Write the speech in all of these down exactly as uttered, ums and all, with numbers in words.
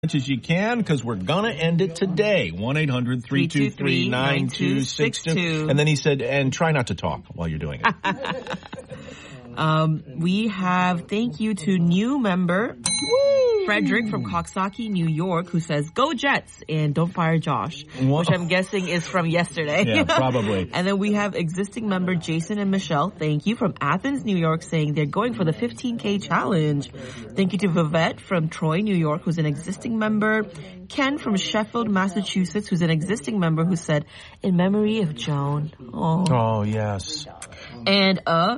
much as you can, because we're going to end it today. one eight hundred three two three nine two six two. And then he said, and try not to talk while you're doing it. um, we have thank you to new member Woo! Frederick from Coxsackie, New York, who says, go Jets, and don't fire Josh, Whoa. which I'm guessing is from yesterday. Yeah, probably. And then we have existing member Jason and Michelle, thank you, from Athens, New York, saying they're going for the fifteen K challenge. Thank you to Vivette from Troy, New York, who's an existing member. Ken from Sheffield, Massachusetts, who's an existing member, who said, in memory of Joan. Oh, oh yes. And uh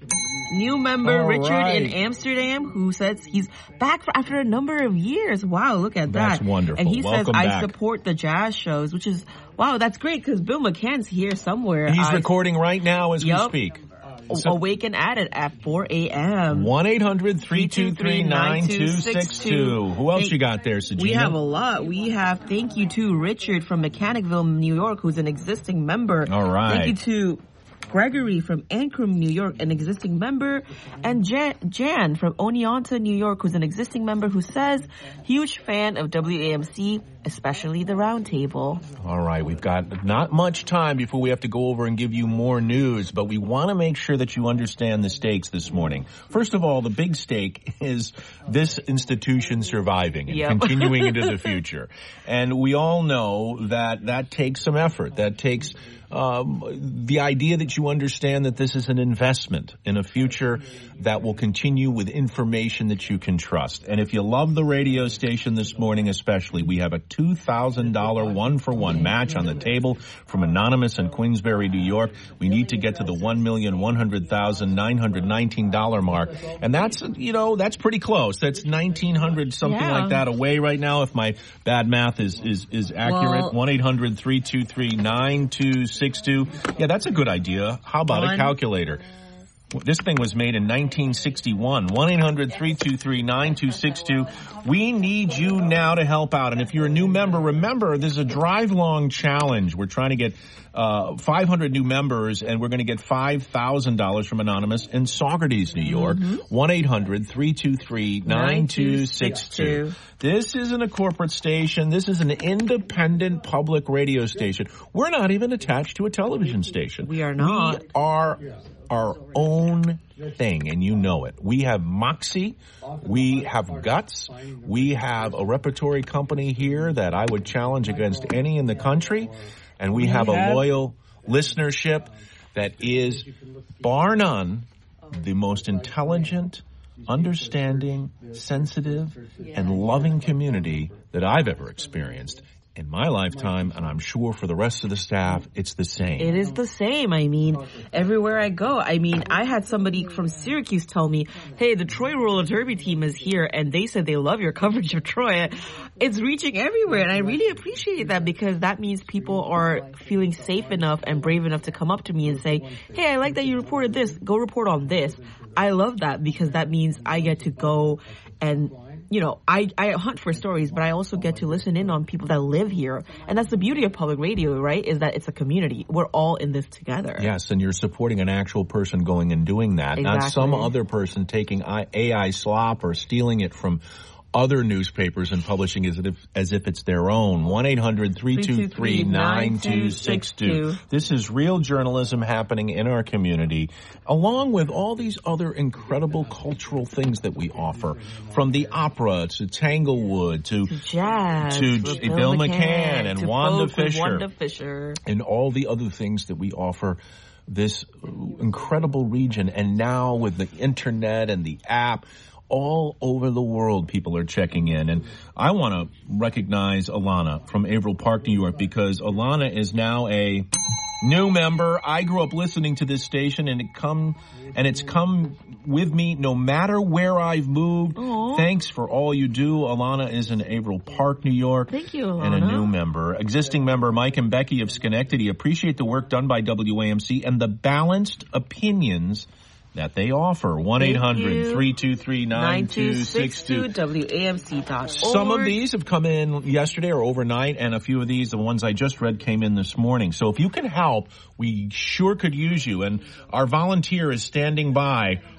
new member All Richard right. in Amsterdam, who says he's back for, after a number of years. Wow, look at that's that. That's wonderful. And he Welcome says, back. I support the jazz shows, which is, wow, that's great because Bill McCann's here somewhere. He's I, recording right now as yep. we speak. So, Awaken at it at four a.m. one eight hundred three two three nine two six two. Who else hey, you got there, Sajina? We have a lot. We have thank you to Richard from Mechanicville, New York, who's an existing member. All right. Thank you to Gregory from Ancrum, New York, an existing member, and Jan, Jan from Oneonta, New York, who's an existing member, who says, huge fan of W A M C, especially the Roundtable. All right, we've got not much time before we have to go over and give you more news, but we want to make sure that you understand the stakes this morning. First of all, the big stake is this institution surviving and yep. continuing into the future. And we all know that that takes some effort. That takes Um, the idea that you understand that this is an investment in a future that will continue with information that you can trust. And if you love the radio station this morning especially, we have a two thousand dollars one-for-one match on the table from Anonymous in Queensbury, New York. We need to get to the one million one hundred thousand nine hundred nineteen dollars mark. And that's, you know, that's pretty close. That's nineteen hundred something yeah. like that away right now, if my bad math is, is, is accurate. one eight hundred three two three nine two six two. Yeah, that's a good idea. How about One. a calculator? This thing was made in nineteen sixty-one. one eight hundred three two three nine two six two. We need you now to help out. And if you're a new member, remember, this is a drive-long challenge. We're trying to get uh five hundred new members, and we're going to get five thousand dollars from Anonymous in Saugerties, New York. one eight hundred three two three nine two six two. This isn't a corporate station. This is an independent public radio station. We're not even attached to a television station. We are not. We are our own thing, and you know it. We have moxie. We have guts. We have a repertory company here that I would challenge against any in the country. And we have a loyal listenership that is, bar none, the most intelligent, understanding, sensitive, and loving community that I've ever experienced in my lifetime, and I'm sure for the rest of the staff, it's the same. It is the same. I mean, everywhere I go, I mean, I had somebody from Syracuse tell me, hey, the Troy Roller Derby team is here, and they said they love your coverage of Troy. It's reaching everywhere, and I really appreciate that, because that means people are feeling safe enough and brave enough to come up to me and say, hey, I like that you reported this. Go report on this. I love that, because that means I get to go and, you know, I, I hunt for stories, but I also get to listen in on people that live here. And that's the beauty of public radio, right? Is that it's a community. We're all in this together. Yes, and you're supporting an actual person going and doing that, exactly. not some other person taking A I slop or stealing it from other newspapers and publishing as if, as if it's their own. one eight hundred three two three nine two six two. This is real journalism happening in our community, along with all these other incredible cultural things that we offer, from the opera to Tanglewood to, to jazz, to Bill, Bill McCann, McCann and to Wanda Fisher, Wanda Fisher, and all the other things that we offer this incredible region. And now with the internet and the app, all over the world, people are checking in. And I want to recognize Alana from Averill Park, New York, because Alana is now a new member. I grew up listening to this station, and it come and it's come with me no matter where I've moved. Aww. Thanks for all you do. Alana is in Averill Park, New York. Thank you, Alana. And a new member. Existing member Mike and Becky of Schenectady appreciate the work done by W A M C and the balanced opinions that they offer. one eight hundred three two three nine two six two. W A M C dot org. Some of these have come in yesterday or overnight, and a few of these, the ones I just read, came in this morning. So if you can help, we sure could use you. And our volunteer is standing by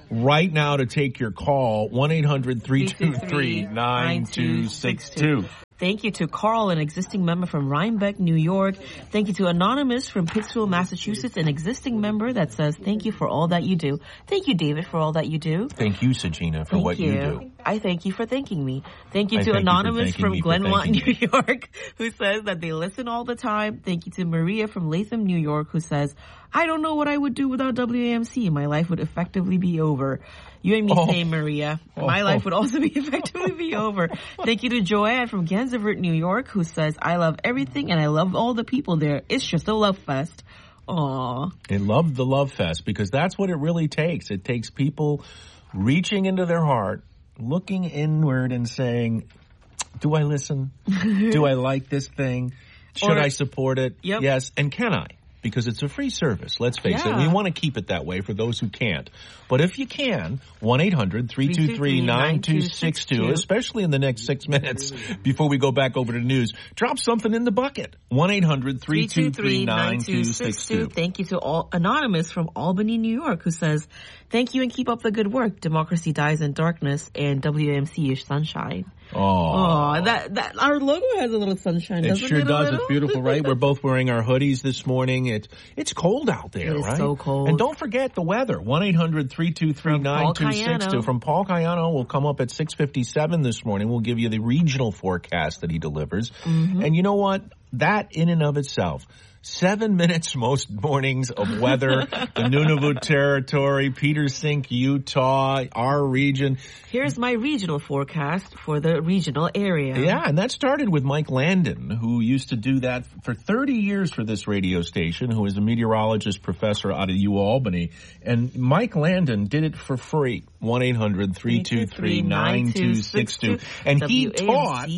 right now to take your call. one eight hundred three two three nine two six two. Thank you to Carl, an existing member from Rhinebeck, New York. Thank you to Anonymous from Pittsfield, Massachusetts, an existing member that says, thank you for all that you do. Thank you, David, for all that you do. Thank you, Sagina, for thank what you. you do. I thank you for thanking me. Thank you I to thank Anonymous you from Glenmont, New me. York, who says that they listen all the time. Thank you to Maria from Latham, New York, who says, I don't know what I would do without W A M C. My life would effectively be over. You and me oh. same, Maria. My oh. life would also be effectively be over. Thank you to Joanne from Gansevoort, New York, who says, I love everything and I love all the people there. It's just a love fest. Aww. I love the love fest because that's what it really takes. It takes people reaching into their heart, looking inward and saying, do I listen? Do I like this thing? Should or, I support it? Yep. Yes. And can I? Because it's a free service. Let's face yeah. it. We want to keep it that way for those who can't. But if you can, one eight hundred three two three nine two six two, especially in the next six minutes before we go back over to news, drop something in the bucket. one eight hundred three two three nine two six two. Thank you to all Anonymous from Albany, New York, who says, thank you and keep up the good work. Democracy dies in darkness and W A M C is sunshine. Oh, oh, that that our logo has a little sunshine. It doesn't sure it does. It's beautiful, right? We're both wearing our hoodies this morning. It's it's cold out there, it is right? So cold. And don't forget the weather. One eight hundred three two three nine two six two from Paul Cayano will come up at six fifty seven this morning. We'll give you the regional forecast that he delivers. Mm-hmm. And you know what? That in and of itself. Seven minutes most mornings of weather, the Nunavut Territory, Peter Sink, Utah, our region. Here's my regional forecast for the regional area. Yeah, and that started with Mike Landon, who used to do that for thirty years for this radio station, who is a meteorologist professor out of UAlbany. And Mike Landon did it for free. one eight hundred three two three nine two six two. And he taught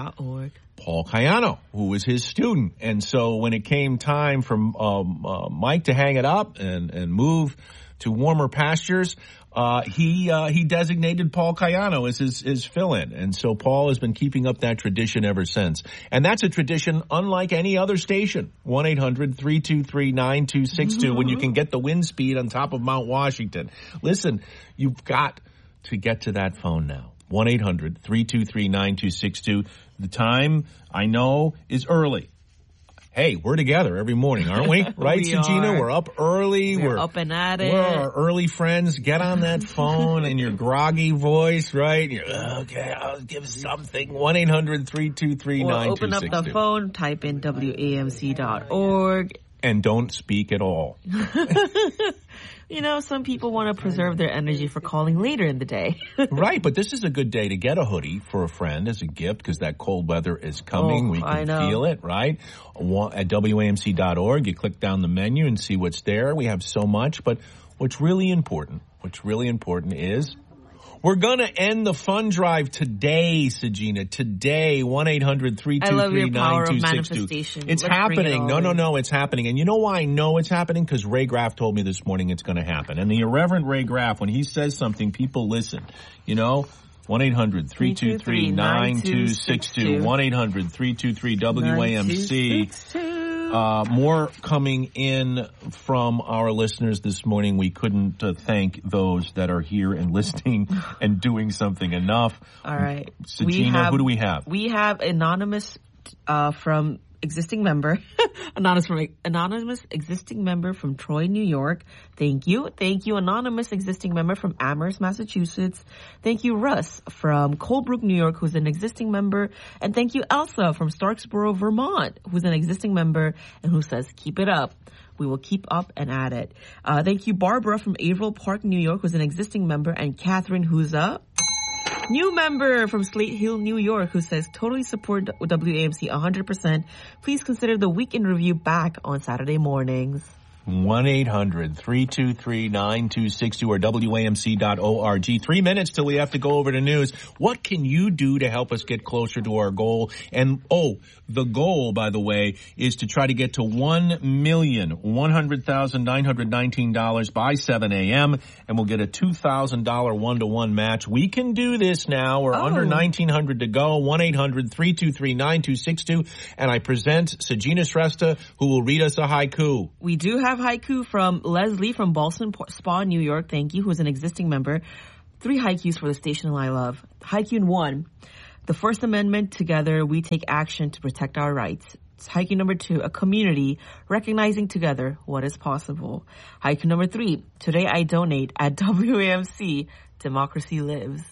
Paul Cayano, who was his student. And so when it came time for um, uh, Mike to hang it up and, and move to warmer pastures, uh, he uh, he designated Paul Cayano as his, his fill-in. And so Paul has been keeping up that tradition ever since. And that's a tradition unlike any other station. one eight hundred three two three nine two six two when you can get the wind speed on top of Mount Washington. Listen, you've got to get to that phone now. one eight hundred three two three nine two six two. The time, I know, is early. Hey, we're together every morning, aren't we? Right, we Sagina? Are. We're up early. We're, we're up and at it. We're our early friends. Get on that phone in your groggy voice, right? You're, okay, I'll give something. one eight hundred three two three nine two six two. Well, open up the phone, type in W A M C dot org. And don't speak at all. You know, some people want to preserve their energy for calling later in the day. Right, but this is a good day to get a hoodie for a friend as a gift because that cold weather is coming. Oh, we I can know. feel it, right? At W A M C dot org, you click down the menu and see what's there. We have so much, but what's really important, what's really important is we're going to end the fund drive today, Sagina. Today, one eight hundred three two three nine two six two. It's Let's happening. It no, no, no, it's happening. And you know why I know it's happening? Because Ray Graff told me this morning it's going to happen. And the irreverent Ray Graff, when he says something, people listen. You know, one eight hundred three two three nine two six two. one eight hundred three two three W A M C. Uh, more coming in from our listeners this morning. We couldn't uh, thank those that are here and listening and doing something enough. All right. Sagina, who do we have? We have Anonymous uh, from existing member. Anonymous from Anonymous existing member from Troy, New York. Thank you. Thank you, Anonymous existing member from Amherst, Massachusetts. Thank you, Russ from Colebrook, New York, who's an existing member. And thank you, Elsa from Starksboro, Vermont, who's an existing member and who says, keep it up. We will keep up and at it. Uh, thank you, Barbara from Averill Park, New York, who's an existing member, and Catherine, who's a new member from Slate Hill, New York, who says, totally support W A M C one hundred percent. Please consider the Week in Review back on Saturday mornings. one eight hundred three two three nine two six two or W A M C dot org. Three minutes till we have to go over to news. What can you do to help us get closer to our goal? And, oh, the goal, by the way, is to try to get to one million one hundred thousand nine hundred nineteen dollars by seven a.m. and we'll get a two thousand dollars one-to-one match. We can do this now. We're oh. under nineteen hundred to go. one eight hundred three two three nine two six two. And I present Sagina Shrestha, who will read us a haiku. We do have have haiku from Leslie from Ballston Spa, New York. Thank you, who's an existing member. Three haikus for the station I love. Haiku one, the First Amendment, together we take action to protect our rights. Haiku number two, a community recognizing together what is possible. Haiku number three, today I donate at W A M C, democracy lives.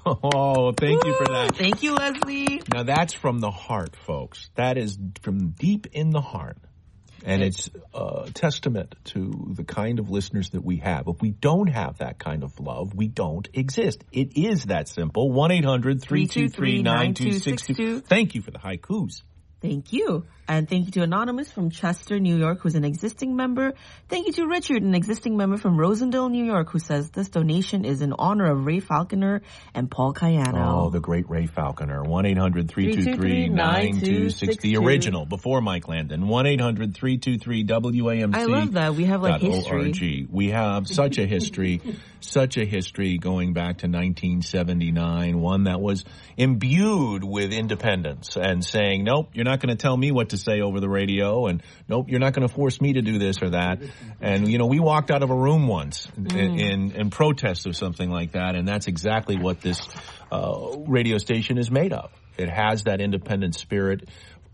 Oh, thank Woo! You for that. Thank you, Leslie. Now that's from the heart, folks. That is from deep in the heart. And it's a testament to the kind of listeners that we have. If we don't have that kind of love, we don't exist. It is that simple. one eight hundred three two three nine two six two. Thank you for the haikus. Thank you. And thank you to Anonymous from Chester, New York, who's an existing member. Thank you to Richard, an existing member from Rosendale, New York, who says this donation is in honor of Ray Falconer and Paul Cayano. Oh, the great Ray Falconer. one eight hundred three two three nine two six two. The original, before Mike Landon. one eight hundred three two three W A M C. I love that. We have like history. We have such a history, such a history going back to nineteen seventy-nine, one that was imbued with independence and saying, nope, you're not going to tell me what to say over the radio, and nope, you're not going to force me to do this or that. And, you know, we walked out of a room once mm. in, in, in protest of something like that, and that's exactly what this uh, radio station is made of. It has that independent spirit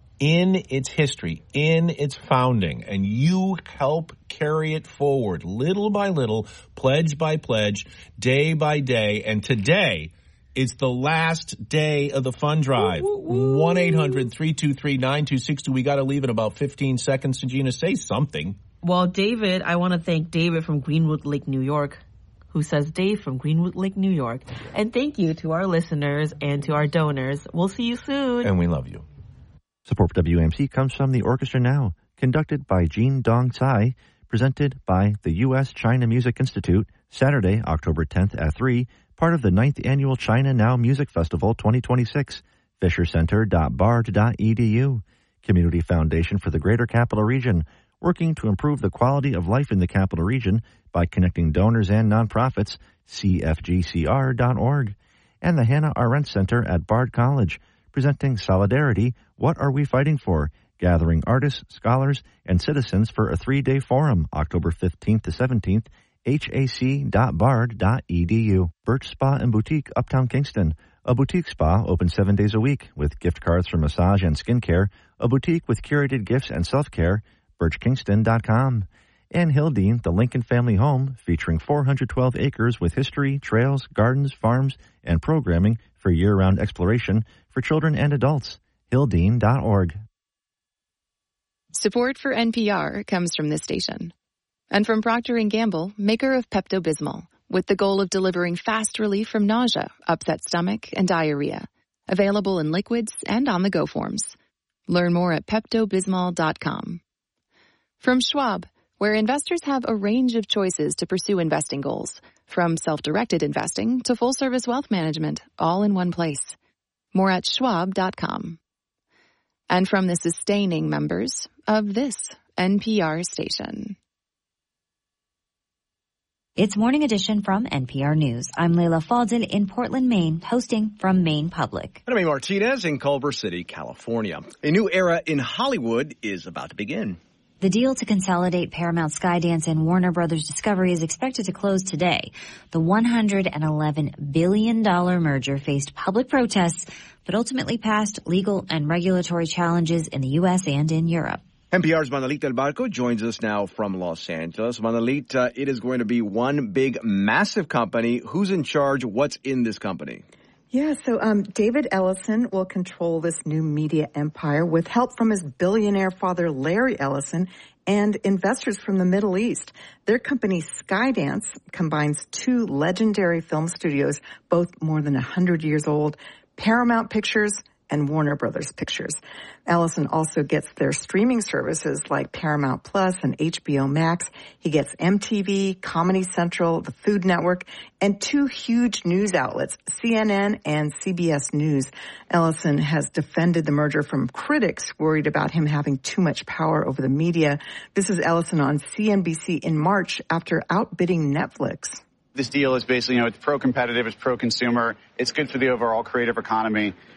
in its history, in its founding, and you help carry it forward little by little, pledge by pledge, day by day, and today it's the last day of the fund drive. one eight hundred three two three nine two six two. We got to leave in about fifteen seconds. Gina, say something. Well, David, I want to thank David from Greenwood Lake, New York, who says Dave from Greenwood Lake, New York. And thank you to our listeners and to our donors. We'll see you soon. And we love you. Support for W A M C comes from the Orchestra Now, conducted by Jean Dong Tsai, presented by the U S China Music Institute, Saturday, October tenth at three, part of the ninth Annual China Now Music Festival twenty twenty-six, fisher center dot bard dot e d u. Community Foundation for the Greater Capital Region, working to improve the quality of life in the Capital Region by connecting donors and nonprofits, c f g c r dot org. And the Hannah Arendt Center at Bard College, presenting Solidarity, What Are We Fighting For?, gathering artists, scholars, and citizens for a three-day forum, October fifteenth to seventeenth, h a c dot bard dot e d u. Birch Spa and Boutique, Uptown Kingston. A boutique spa open seven days a week with gift cards for massage and skincare. A boutique with curated gifts and self-care. birch kingston dot com. And Hildene, the Lincoln family home, featuring four hundred twelve acres with history, trails, gardens, farms, and programming for year-round exploration for children and adults. hildene dot org. Support for N P R comes from this station. And from Procter and Gamble, maker of Pepto-Bismol, with the goal of delivering fast relief from nausea, upset stomach, and diarrhea. Available in liquids and on-the-go forms. Learn more at pepto bismol dot com. From Schwab, where investors have a range of choices to pursue investing goals, from self-directed investing to full-service wealth management, all in one place. More at schwab dot com. And from the sustaining members of this N P R station. It's Morning Edition from N P R News. I'm Layla Faldin in Portland, Maine, hosting from Maine Public. And I'm Martinez in Culver City, California. A new era in Hollywood is about to begin. The deal to consolidate Paramount Skydance and Warner Brothers Discovery is expected to close today. The one hundred eleven billion dollars merger faced public protests, but ultimately passed legal and regulatory challenges in the U S and in Europe. N P R's Manolita El Barco joins us now from Los Angeles. Manolita, it is going to be one big, massive company. Who's in charge? What's in this company? Yeah, so um, David Ellison will control this new media empire with help from his billionaire father, Larry Ellison, and investors from the Middle East. Their company, Skydance, combines two legendary film studios, both more than one hundred years old, Paramount Pictures and Warner Brothers Pictures. Ellison also gets their streaming services like Paramount Plus and H B O Max. He gets M T V, Comedy Central, the Food Network, and two huge news outlets, C N N and C B S News. Ellison has defended the merger from critics worried about him having too much power over the media. This is Ellison on C N B C in March after outbidding Netflix. This deal is basically, you know, it's pro-competitive, it's pro-consumer, it's good for the overall creative economy.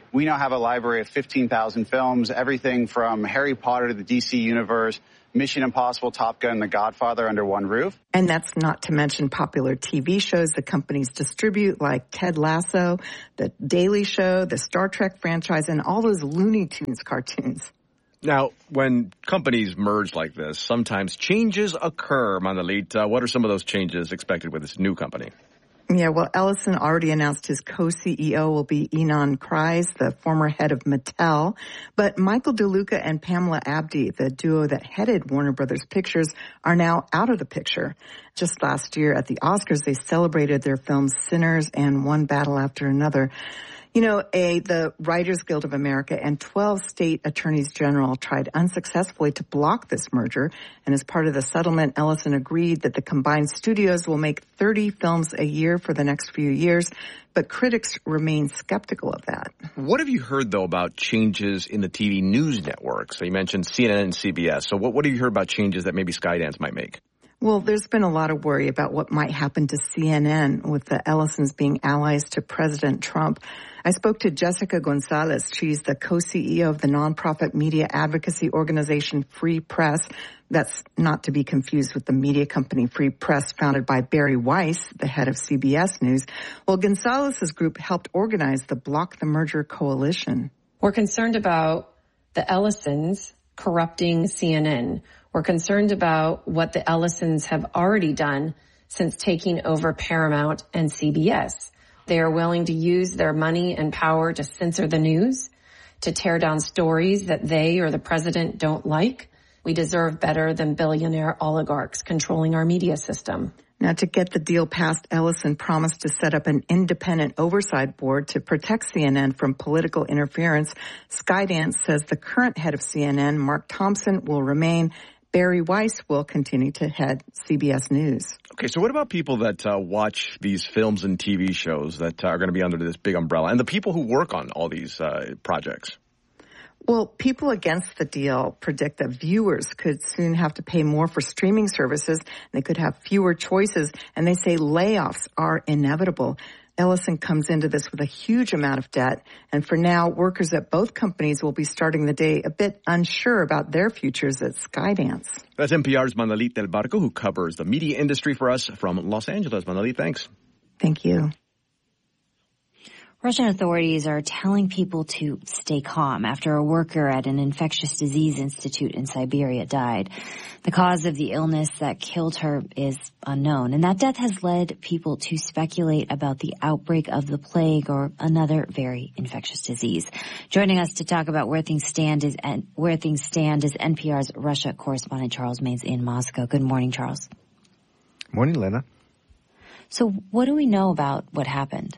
We now have a library of fifteen thousand films, everything from Harry Potter to the D C Universe, Mission Impossible, Top Gun, The Godfather under one roof. And that's not to mention popular T V shows the companies distribute like Ted Lasso, The Daily Show, the Star Trek franchise, and all those Looney Tunes cartoons. Now, when companies merge like this, sometimes changes occur, Mandalit. Uh, what are some of those changes expected with this new company? Yeah, well, Ellison already announced his co-C E O will be Ynon Kreiz, the former head of Mattel. But Michael DeLuca and Pamela Abdy, the duo that headed Warner Brothers Pictures, are now out of the picture. Just last year at the Oscars, they celebrated their films Sinners and One Battle After Another. You know, a, the Writers Guild of America and twelve state attorneys general tried unsuccessfully to block this merger. And as part of the settlement, Ellison agreed that the combined studios will make thirty films a year for the next few years. But critics remain skeptical of that. What have you heard, though, about changes in the T V news networks? So you mentioned C N N and C B S. So what, what have you heard about changes that maybe Skydance might make? Well, there's been a lot of worry about what might happen to C N N with the Ellisons being allies to President Trump. I spoke to Jessica Gonzalez. She's the co-C E O of the nonprofit media advocacy organization Free Press. That's not to be confused with the media company Free Press, founded by Barry Weiss, the head of C B S News. Well, Gonzalez's group helped organize the Block the Merger Coalition. We're concerned about the Ellisons corrupting C N N. We're concerned about what the Ellisons have already done since taking over Paramount and C B S. They are willing to use their money and power to censor the news, to tear down stories that they or the president don't like. We deserve better than billionaire oligarchs controlling our media system. Now, to get the deal passed, Ellison promised to set up an independent oversight board to protect C N N from political interference. Skydance says the current head of C N N, Mark Thompson, will remain. Barry Weiss will continue to head C B S News. Okay, so what about people that uh, watch these films and T V shows that uh, are going to be under this big umbrella, and the people who work on all these uh, projects? Well, people against the deal predict that viewers could soon have to pay more for streaming services. They could have fewer choices, and they say layoffs are inevitable. Ellison comes into this with a huge amount of debt, and for now, workers at both companies will be starting the day a bit unsure about their futures at Skydance. That's N P R's Mandalit Del Barco, who covers the media industry for us from Los Angeles. Mandalit, thanks. Thank you. Russian authorities are telling people to stay calm after a worker at an infectious disease institute in Siberia died. The cause of the illness that killed her is unknown, and that death has led people to speculate about the outbreak of the plague or another very infectious disease. Joining us to talk about where things stand is where things stand is N P R's Russia correspondent Charles Maynes in Moscow. Good morning, Charles. Morning, Lena. So, what do we know about what happened?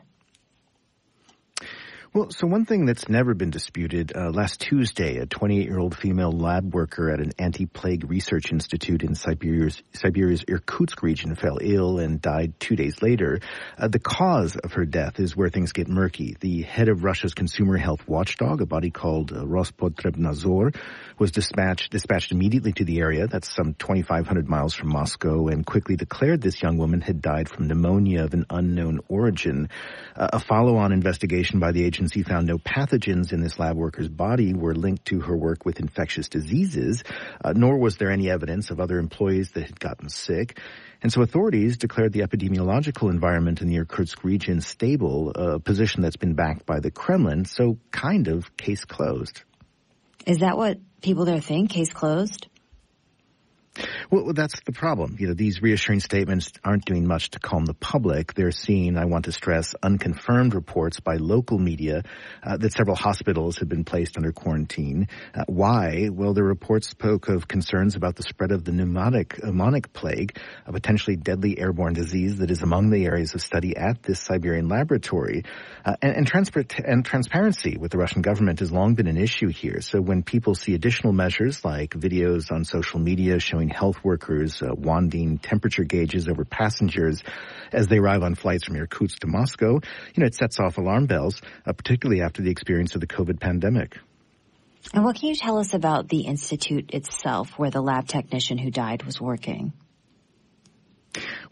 Well, so one thing that's never been disputed, uh, last Tuesday, a twenty-eight-year-old female lab worker at an anti-plague research institute in Siberia's, Siberia's Irkutsk region fell ill and died two days later. Uh, the cause of her death is where things get murky. The head of Russia's consumer health watchdog, a body called uh, Rospotrebnadzor, was dispatched, dispatched immediately to the area. That's some twenty-five hundred miles from Moscow, and quickly declared this young woman had died from pneumonia of an unknown origin. Uh, a follow-on investigation by the agency found no pathogens in this lab worker's body were linked to her work with infectious diseases, uh, nor was there any evidence of other employees that had gotten sick. And so authorities declared the epidemiological environment in the Irkutsk region stable, a position that's been backed by the Kremlin, so kind of case closed. Is that what people there think, case closed? Well, that's the problem. You know, these reassuring statements aren't doing much to calm the public. They're seeing, I want to stress, unconfirmed reports by local media uh, that several hospitals have been placed under quarantine. Uh, why? Well, the reports spoke of concerns about the spread of the pneumotic, pneumonic plague, a potentially deadly airborne disease that is among the areas of study at this Siberian laboratory. Uh, and, and, transpar- and transparency with the Russian government has long been an issue here. So when people see additional measures like videos on social media showing health workers uh, wanding temperature gauges over passengers as they arrive on flights from Irkutsk to Moscow, you know, it sets off alarm bells, uh, particularly after the experience of the COVID pandemic. And what can you tell us about the institute itself where the lab technician who died was working?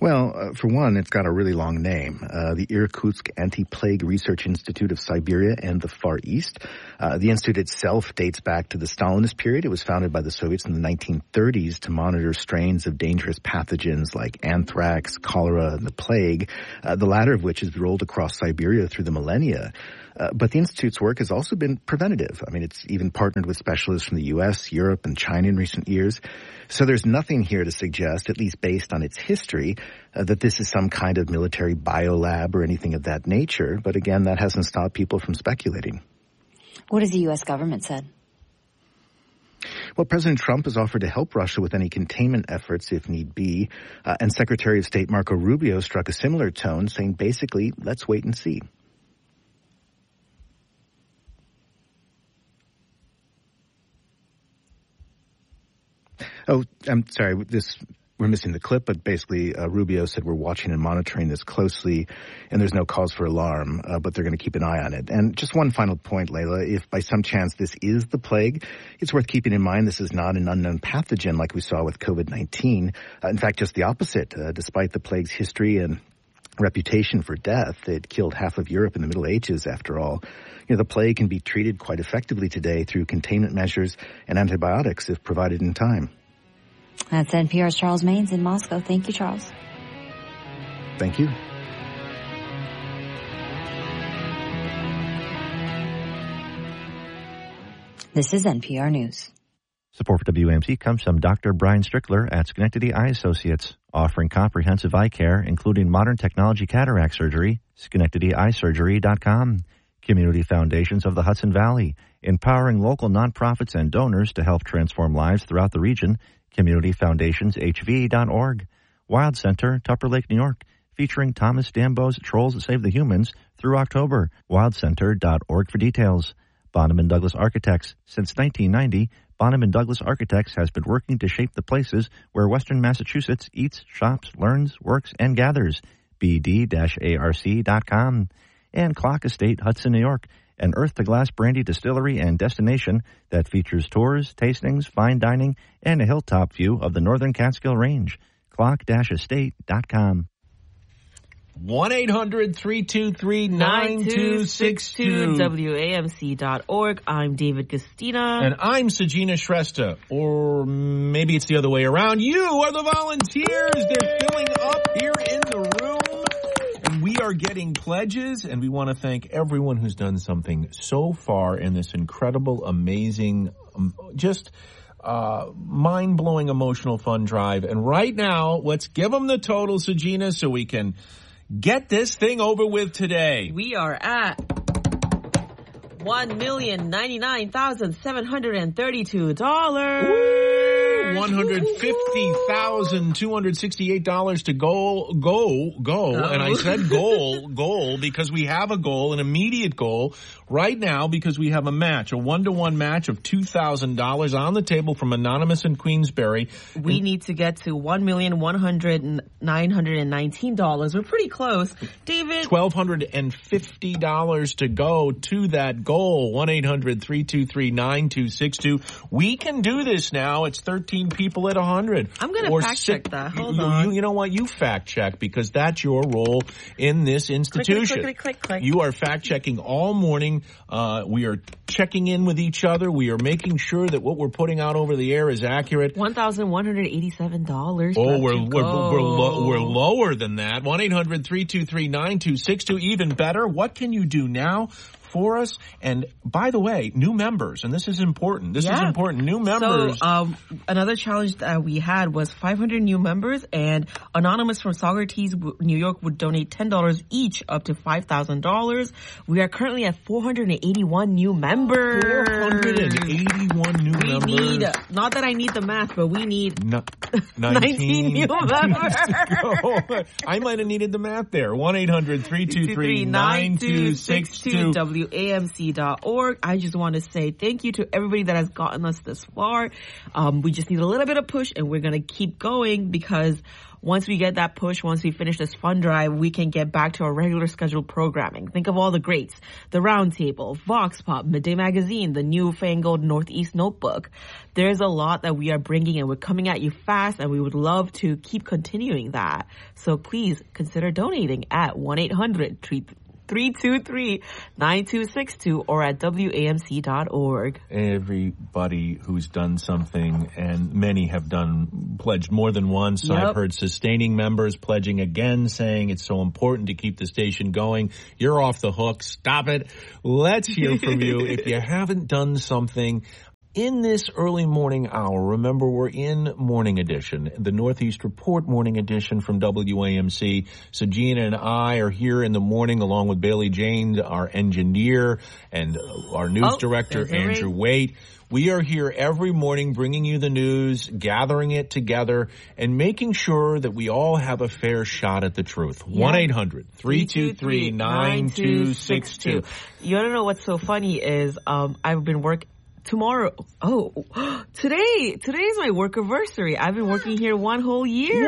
Well, uh, for one, it's got a really long name. Uh, the Irkutsk Anti-Plague Research Institute of Siberia and the Far East. Uh, the institute itself dates back to the Stalinist period. It was founded by the Soviets in the nineteen thirties to monitor strains of dangerous pathogens like anthrax, cholera, and the plague, uh, the latter of which has rolled across Siberia through the millennia. Uh, but the Institute's work has also been preventative. I mean, it's even partnered with specialists from the U S, Europe, and China in recent years. So there's nothing here to suggest, at least based on its history, uh, that this is some kind of military biolab or anything of that nature. But again, that hasn't stopped people from speculating. What has the U S government said? Well, President Trump has offered to help Russia with any containment efforts if need be. Uh, and Secretary of State Marco Rubio struck a similar tone, saying basically, let's wait and see. Oh, I'm sorry. This we're missing the clip, but basically uh, Rubio said we're watching and monitoring this closely, and there's no cause for alarm, uh, but they're going to keep an eye on it. And just one final point, Layla. If by some chance this is the plague, it's worth keeping in mind this is not an unknown pathogen like we saw with COVID nineteen. Uh, in fact, just the opposite. Uh, despite the plague's history and reputation for death, it killed half of Europe in the Middle Ages, after all. You know, the plague can be treated quite effectively today through containment measures and antibiotics if provided in time. That's N P R's Charles Maynes in Moscow. Thank you, Charles. Thank you. This is N P R News. Support for W A M C comes from Doctor Brian Strickler at Schenectady Eye Associates, offering comprehensive eye care, including modern technology cataract surgery. Schenectady Eye Surgery dot com. Community Foundations of the Hudson Valley, empowering local nonprofits and donors to help transform lives throughout the region. Community Foundations H V dot org. Wild Center, Tupper Lake, New York, featuring Thomas Dambo's Trolls That Save the Humans through October. wild center dot org for details. Bonham and Douglas Architects. Since nineteen ninety, Bonham and Douglas Architects has been working to shape the places where Western Massachusetts eats, shops, learns, works, and gathers. B D A R C dot com. And Clock Estate, Hudson, New York, an earth-to-glass brandy distillery and destination that features tours, tastings, fine dining, and a hilltop view of the Northern Catskill Range. clock estate dot com. one eight hundred three two three nine two six two. W A M C dot org. I'm David Gastina. And I'm Sajina Shrestha. Or maybe it's the other way around. You are the volunteers. They're filling up here in the room. And we are getting pledges, and we want to thank everyone who's done something so far in this incredible, amazing, um, just uh, mind-blowing emotional fund drive. And right now, let's give them the total, Sajina, so we can get this thing over with today. We are at one million ninety-nine thousand seven hundred thirty-two dollars. one hundred fifty thousand two hundred sixty-eight dollars to goal, go, go. Oh. And I said goal, goal, because we have a goal, an immediate goal right now, because we have a match, a one-to-one match of two thousand dollars on the table from Anonymous in Queensbury. We and need to get to one million one hundred nine hundred nineteen dollars. We're pretty close. David? one thousand two hundred fifty dollars to go to that goal. one eight hundred three two three nine two six two. We can do this now. It's thirteen people at one hundred. I'm going to fact check that. Hold you, on. You, you know what? You fact check, because that's your role in this institution. Click, click, click, click. You are fact checking all morning. Uh, we are checking in with each other. We are making sure that what we're putting out over the air is accurate. one thousand one hundred eighty-seven dollars. Oh, we're, we're, we're, lo- we're lower than that. one eight hundred three two three nine two six two. Even better. What can you do now for us? And by the way, new members, and this is important. This yeah. is important. New members. So, um, another challenge that we had was five hundred new members, and Anonymous from Saugerties, New York, would donate ten dollars each, up to five thousand dollars. We are currently at four hundred eighty-one new members. four hundred eighty-one new we members. We need, not that I need the math, but we need no, nineteen new members. I might have needed the math there. one eight hundred three two three nine two six two. W A M C dot org. I just want to say thank you to everybody that has gotten us this far. Um, we just need a little bit of push, and we're going to keep going, because once we get that push, once we finish this fund drive, we can get back to our regular scheduled programming. Think of all the greats. The Roundtable, Vox Pop, Midday Magazine, the newfangled Northeast Notebook. There's a lot that we are bringing and we're coming at you fast and we would love to keep continuing that. So please consider donating at one eight hundred three two three nine two six two or at W A M C dot org. Everybody who's done something, and many have done, pledged more than once. Yep. I've heard sustaining members pledging again, saying it's so important to keep the station going. You're off the hook. Stop it. Let's hear from you. If you haven't done something in this early morning hour, remember we're in Morning Edition, the Northeast Report Morning Edition from W A M C. So Gina and I are here in the morning along with Bailey Janes, our engineer, and our news oh, director, Andrew Waite. We are here every morning bringing you the news, gathering it together, and making sure that we all have a fair shot at the truth. Yeah. one eight hundred three two three nine two six two. You want to know what's so funny is um, I've been working Tomorrow, oh, today, today's my work anniversary. I've been working here one whole year.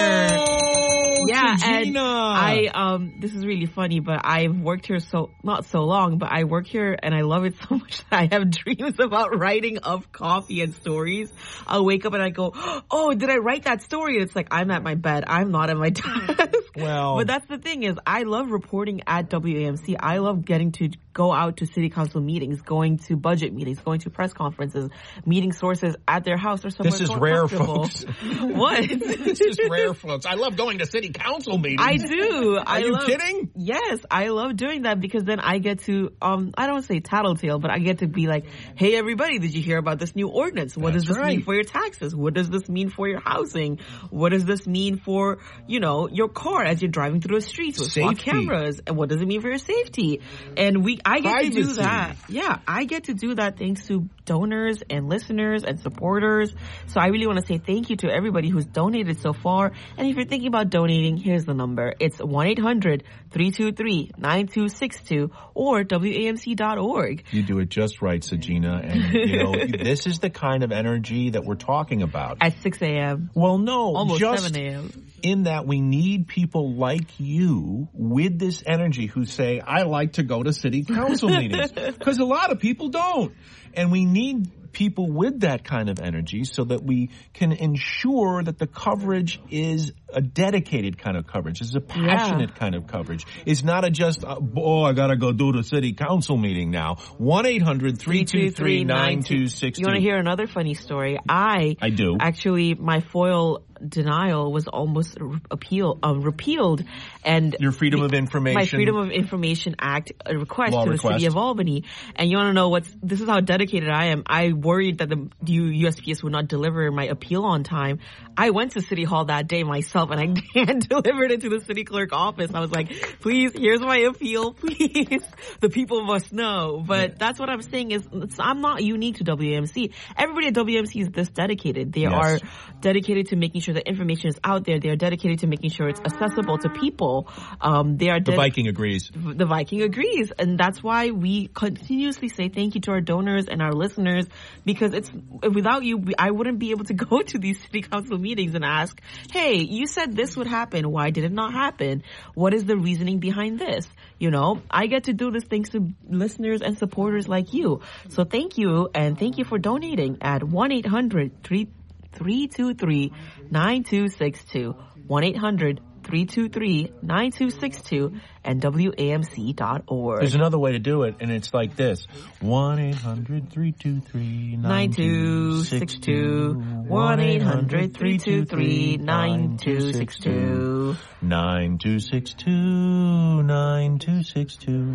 Whoa, yeah, and Gina. I, um, this is really funny, but I've worked here so, not so long, but I work here and I love it so much that I have dreams about writing of coffee and stories. I'll wake up and I go, oh, did I write that story? And it's like, I'm at my bed. I'm not at my desk. Well, but that's the thing is I love reporting at W A M C. I love getting to go out to city council meetings, going to budget meetings, going to press conferences, meeting sources at their house or somewhere. This is rare, folks. What? This is rare, folks. I love going to city council meetings. I do. Are I you love, kidding? Yes, I love doing that because then I get to, um, I don't say tattletale, but I get to be like, hey, everybody, did you hear about this new ordinance? What That's does this right. mean for your taxes? What does this mean for your housing? What does this mean for, you know, your car as you're driving through the streets with smart cameras? And what does it mean for your safety? And we, I get Privacy. to do that. Yeah, I get to do that thanks to donors and listeners and supporters. So I really want to say thank you to everybody who's donated so far. And if you're thinking about donating, here's the number. It's one eight hundred three two three nine two six two or W A M C dot org. You do it just right, Sajina. And, you know, this is the kind of energy that we're talking about. At six a.m. Well, no. Almost just seven a.m. In that we need people like you with this energy who say, I like to go to city council meetings. Because a lot of people don't. And we need people with that kind of energy so that we can ensure that the coverage is a dedicated kind of coverage, is a passionate yeah. kind of coverage. It's not a just, uh, oh, I gotta go do the city council meeting now. one eight hundred three two three nine two six two. You want to hear another funny story? I, I do. Actually, my FOIL denial was almost appeal, uh, repealed, and your Freedom of Information, my Freedom of Information Act request Law to request. the city of Albany. And you want to know what's? This is how dedicated I am. I worried that the U S P S would not deliver my appeal on time. I went to City Hall that day myself, and I hand delivered it to the city clerk office. I was like, "Please, here's my appeal. Please, the people must know." But yeah. that's what I'm saying is, it's, I'm not unique to W A M C. Everybody at W A M C is this dedicated. They yes. are dedicated to making sure that information is out there. They are dedicated to making sure it's accessible to people. Um, they are. The Viking agrees. The Viking agrees, and that's why we continuously say thank you to our donors and our listeners, because it's without you, I wouldn't be able to go to these city council meetings and ask, "Hey, you said this would happen. Why did it not happen? What is the reasoning behind this?" You know, I get to do this thanks to listeners and supporters like you. So thank you, and thank you for donating at one eight hundred three two three nine two six two, one eight hundred three two three nine two six two, and W A M C dot org. There's another way to do it, and it's like this. one eight hundred three two three nine two six two, one eight hundred three two three nine two six two, nine two six two, nine two six two,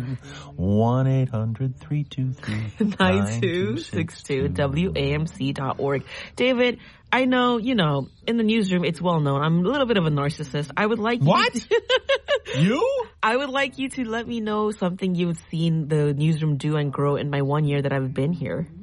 one eight hundred three two three nine two six two, W A M C dot org. David, I know, you know, in the newsroom, it's well known. I'm a little bit of a narcissist. I would like you What? To you? I would like you to let me know something you've seen the newsroom do and grow in my one year that I've been here.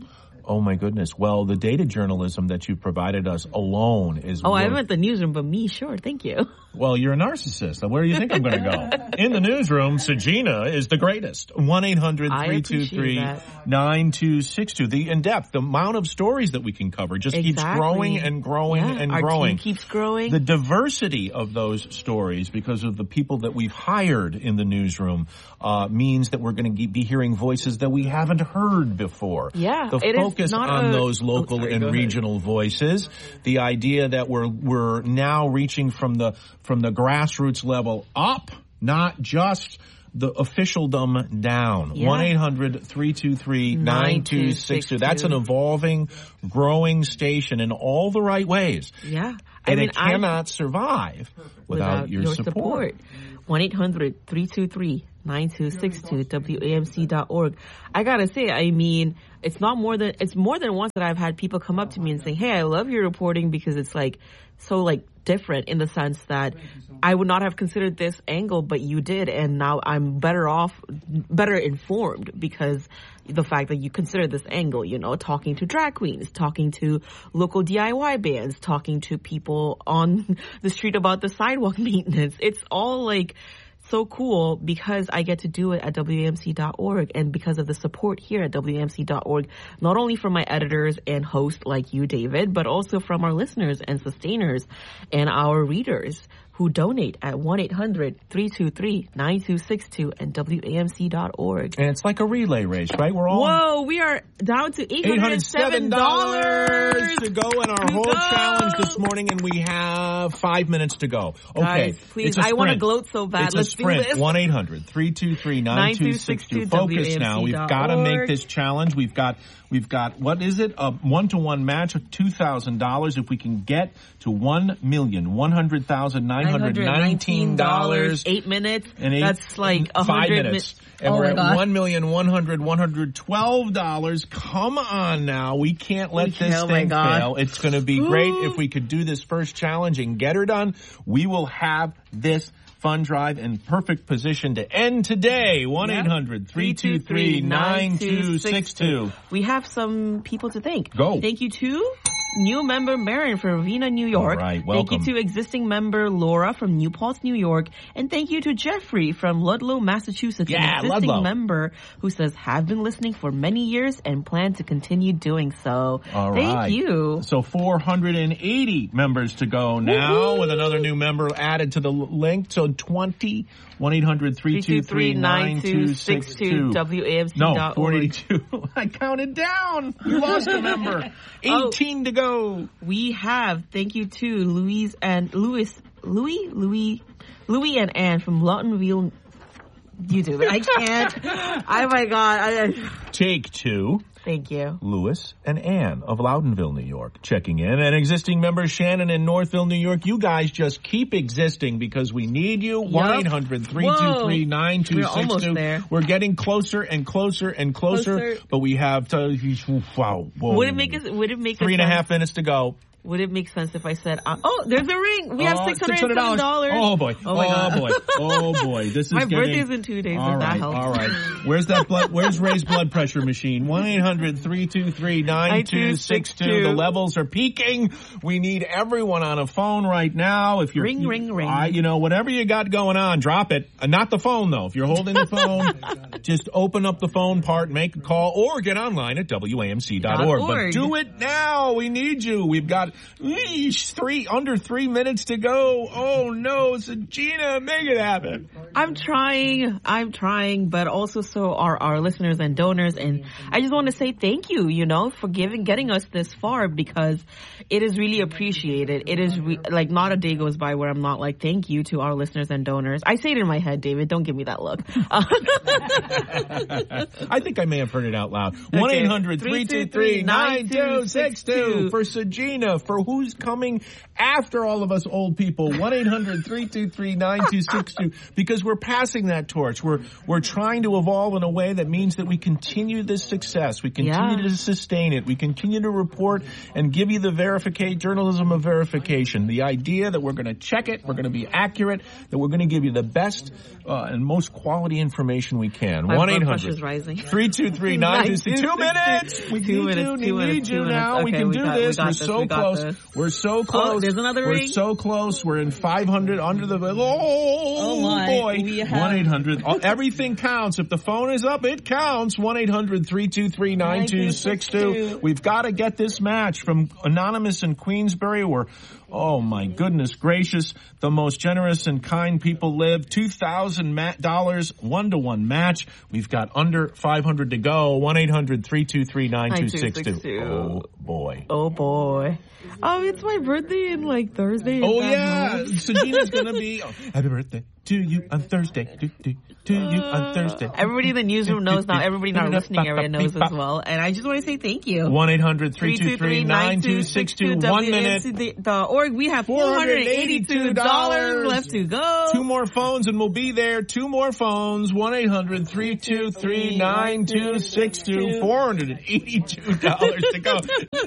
Oh, my goodness. Well, the data journalism that you've provided us alone is... Oh, worth... I meant the newsroom, but me, sure. Thank you. Well, you're a narcissist. Where do you think I'm going to go? In the newsroom, Sajina is the greatest. one eight hundred three two three nine two six two. The in-depth, the amount of stories that we can cover just exactly. keeps growing and growing yeah, and our growing. Team keeps growing. The diversity of those stories, because of the people that we've hired in the newsroom, uh, means that we're going to be hearing voices that we haven't heard before. Yeah, the it focus is not on a, those local oh, sorry, and regional ahead. voices, the idea that we're we're now reaching from the from the grassroots level up, not just the officialdom down. one eight hundred three two three nine two six two. That's an evolving, growing station in all the right ways. Yeah. I and mean, it cannot I, survive without, without your, your support. one eight hundred three two three nine two six two, W A M C dot org. I gotta say, I mean, it's not more than, it's more than once that I've had people come up to me and say, hey, I love your reporting because it's like, so like different in the sense that I would not have considered this angle, but you did, and now I'm better off, better informed because the fact that you consider this angle, you know, talking to drag queens, talking to local D I Y bands, talking to people on the street about the sidewalk maintenance. It's all like so cool because I get to do it at W A M C dot org and because of the support here at W A M C dot org, not only from my editors and hosts like you, David, but also from our listeners and sustainers and our readers who donate at one eight hundred three two three nine two six two and W A M C dot org. And it's like a relay race, right? We're all... Whoa, we are down to eight hundred seven dollars to go in our to whole go. challenge this morning, and we have five minutes to go. Okay. Guys, please, I want to gloat so bad. It's Let's a sprint. do this. one eight hundred three two three nine two six two. Focus now. We've got to make this challenge. We've got, we've got, what is it? A one-to-one match of two thousand dollars. If we can get to one million one hundred thousand nine hundred nineteen dollars. Eight minutes. And eight, That's like a five hundred minutes. Mi- and oh we're at God. one million one hundred one hundred twelve dollars. Come on now. We can't let we this can, thing oh fail. It's going to be great if we could do this first challenge and get her done. We will have this fund drive in perfect position to end today. one eight hundred three two three nine two six two. We have some people to thank. Go. Thank you to new member Marion from Ravenna, New York. All right, welcome. Thank you to existing member Laura from New Paltz, New York. And thank you to Jeffrey from Ludlow, Massachusetts. Yeah, an existing Ludlow. member who says, have been listening for many years and plan to continue doing so. All thank right. you. So four hundred eighty members to go now. Woo-hoo. With another new member added to the link. So twenty, one eight hundred three two three nine two six two. W A M C No, dot org. forty-two. I counted down. You lost a member. eighteen oh, to go. We have, thank you to Louise and Louis, Louis, Louis, Louis and Anne from Lawtonville. You do it. I can't. Oh my God. I, Take two. Thank you. Louis and Ann of Loudonville, New York, checking in. And existing member Shannon in Northville, New York. You guys just keep existing because we need you. Yep. one eight hundred three two three nine two six two. We're almost there. We're getting closer and closer and closer. closer. But we have to, wow. Whoa. Would it make us, would it make Three us and a half minutes to go. Would it make sense if I said, uh, oh, there's a ring. We have oh, six hundred dollars. Oh, boy. Oh, my God. Oh, boy. Oh, boy. This is My getting... birthday's in two days, all and right, that helps. All right. Where's that blood? Where's Ray's blood pressure machine? one eight hundred three two three nine two six two. The levels are peaking. We need everyone on a phone right now. If you're Ring, you, ring, ring. I, you know, whatever you got going on, drop it. Uh, not the phone, though. If you're holding the phone, just open up the phone part, make a call, or get online at W A M C dot org. But do it now. We need you. We've got eesh, three under three minutes to go. Oh, no. Sajina, make it happen. I'm trying. I'm trying, but also so are our listeners and donors. And I just want to say thank you, you know, for giving, getting us this far because it is really appreciated. It is re- like not a day goes by where I'm not like, thank you to our listeners and donors. I say it in my head, David. Don't give me that look. I think I may have heard it out loud. one eight hundred three two three nine two six two for Sajina for who's coming after all of us old people. one eight hundred three two three nine two six two, because we're passing that torch. We're we're trying to evolve in a way that means that we continue this success. We continue yeah. to sustain it. We continue to report and give you the verification, journalism of verification. The idea that we're going to check it, we're going to be accurate, that we're going to give you the best uh, and most quality information we can. one eight hundred three two three nine two six two. Two minutes. We two need minutes, you. Two we minutes, need you minutes. now. Okay, we can we do got, this. We We're this. so we close. This. We're so close. Oh, there's another We're ring. so close. We're in five hundred under the. Oh, oh my. boy. one eight hundred. Everything counts. If the phone is up, it counts. one eight hundred three two three nine two six two. We've got to get this match from Anonymous in Queensbury. We're, oh my goodness gracious, the most generous and kind people live. two thousand dollars, one-to-one match. We've got under five hundred to go. one eight hundred three two three nine two six two. Oh boy. Oh boy. Oh, it's my birthday in like Thursday. Oh yeah. Sagina's going to be, oh, happy birthday to you on Thursday. Do, do, to you on Thursday. Everybody in the newsroom knows now. Everybody in our listening area knows as well. And I just want to say thank you. one eight hundred three two three nine two six two. One minute. Org. We have four hundred eighty-two dollars left to go. Two more phones and we'll be there. Two more phones. one eight hundred three two three nine two six two. four hundred eighty-two dollars to go.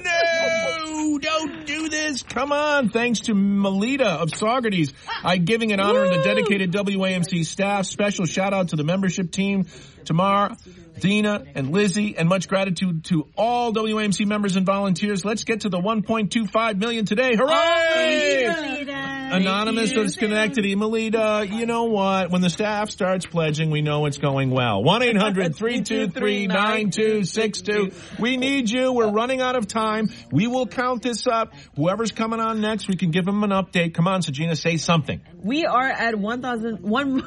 No, don't do this. Come on. Thanks to Melita of Saugerties. I'm giving an honor to the dedicated W A M C staff. Special shout out to the membership team, Tamar, Dina, and Lizzie, and much gratitude to all W A M C members and volunteers. Let's get to the one point two five million today. Hooray! Oh, Anonymous of Schenectady. Melita, you know what? When the staff starts pledging, we know it's going well. one eight hundred three two three nine two six two. We need you. We're running out of time. We will count this up. Whoever's coming on next, we can give them an update. Come on, Sagina, say something. We are at one thousand one.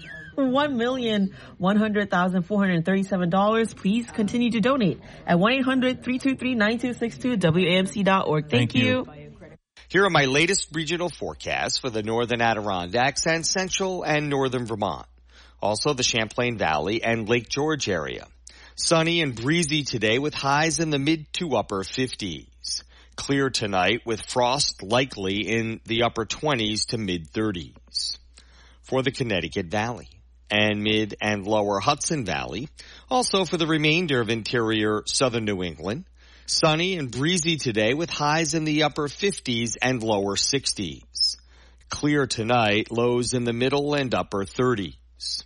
One million one hundred thousand four hundred thirty-seven dollars. Please continue to donate at one eight hundred three two three nine two six two W A M C dot org. Thank, Thank you. you. Here are my latest regional forecasts for the northern Adirondacks and central and northern Vermont. Also the Champlain Valley and Lake George area. Sunny and breezy today with highs in the mid to upper fifties. Clear tonight with frost likely in the upper twenties to mid thirties. For the Connecticut Valley and mid and lower Hudson Valley. Also for the remainder of interior southern New England. Sunny and breezy today with highs in the upper fifties and lower sixties. Clear tonight, lows in the middle and upper thirties.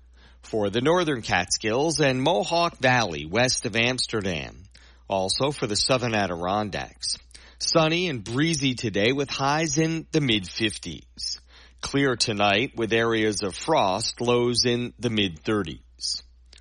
For the northern Catskills and Mohawk Valley west of Amsterdam. Also for the southern Adirondacks. Sunny and breezy today with highs in the mid-fifties. Clear tonight with areas of frost, lows in the mid-thirties.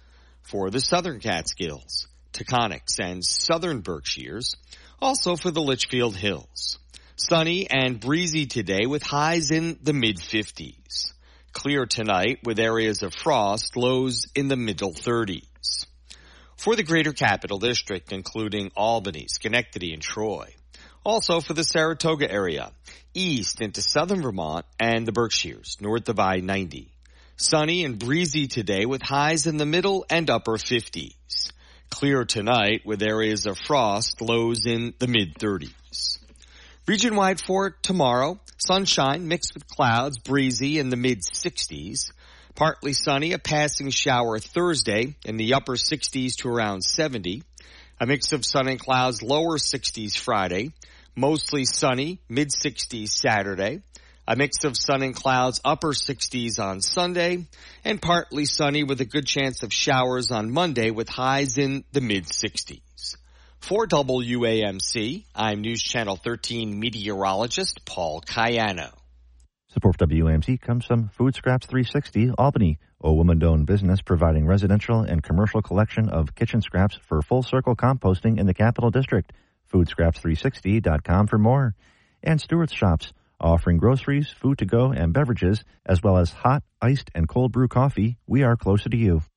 For the southern Catskills, Taconics, and southern Berkshires, also for the Litchfield Hills. Sunny and breezy today with highs in the mid-fifties. Clear tonight with areas of frost, lows in the middle thirties. For the Greater Capital District, including Albany, Schenectady, and Troy. Also for the Saratoga area, east into southern Vermont and the Berkshires, north of I ninety. Sunny and breezy today with highs in the middle and upper fifties. Clear tonight with areas of frost, lows in the mid-thirties. Region-wide for tomorrow, sunshine mixed with clouds, breezy in the mid-sixties. Partly sunny, a passing shower Thursday in the upper sixties to around seventy. A mix of sun and clouds, lower sixties Friday. Mostly sunny, mid-sixties Saturday. A mix of sun and clouds, upper sixties on Sunday. And partly sunny with a good chance of showers on Monday with highs in the mid-sixties. For W A M C, I'm News Channel thirteen meteorologist Paul Cayano. Support for W A M C comes from Food Scraps three sixty, Albany, a woman-owned business providing residential and commercial collection of kitchen scraps for full-circle composting in the Capital District. food scraps three sixty dot com for more. And Stewart's Shops, offering groceries, food to go, and beverages, as well as hot, iced, and cold brew coffee. We are closer to you.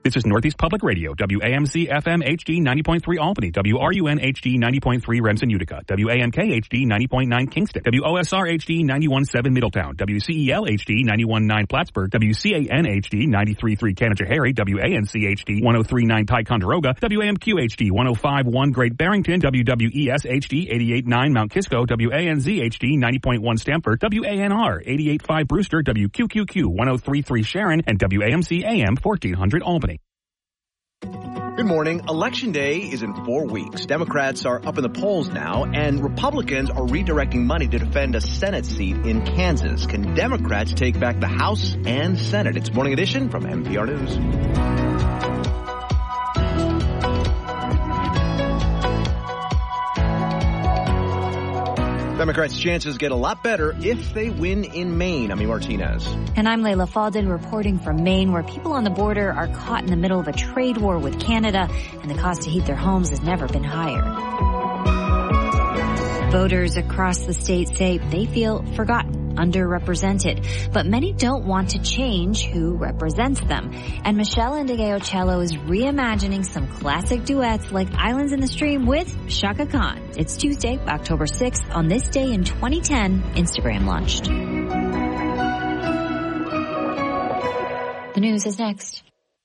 This is Northeast Public Radio, W A M C F M H D ninety point three Albany, W R U N H D ninety point three Remsen, Utica, W A M K H D ninety point nine Kingston, W O S R H D ninety-one point seven Middletown, W C E L H D ninety-one point nine Plattsburgh, W C A N H D ninety-three point three Canajoharie, W A N C H D one oh three point nine Ticonderoga, W A M Q H D one oh five point one Great Barrington, W W E S H D eighty-eight point nine Mount Kisco, W A N Z H D ninety point one Stamford, W A N R eighty-eight point five Brewster, W Q Q Q one oh three point three Sharon, and W A M C A M fourteen hundred Albany. Good morning. Election day is in four weeks. Democrats are up in the polls now, and Republicans are redirecting money to defend a Senate seat in Kansas. Can Democrats take back the House and Senate? It's Morning Edition from N P R News. Democrats' chances get a lot better if they win in Maine. Ami Martinez. And I'm Layla Faldin reporting from Maine, where people on the border are caught in the middle of a trade war with Canada, and the cost to heat their homes has never been higher. Voters across the state say they feel forgotten, underrepresented, but many don't want to change who represents them. And Michelle Ndegeocello is reimagining some classic duets like Islands in the Stream with Chaka Khan. It's Tuesday, October sixth. On this day in twenty ten, Instagram launched. The news is next.